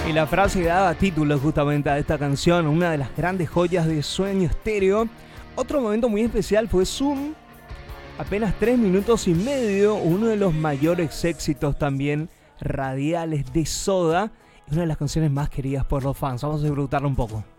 Y la frase que daba título justamente a esta canción, una de las grandes joyas de Sueño Stereo. Otro momento muy especial fue Zoom, apenas 3 minutos y medio, uno de los mayores éxitos también radiales de Soda, y una de las canciones más queridas por los fans. Vamos a disfrutarlo un poco.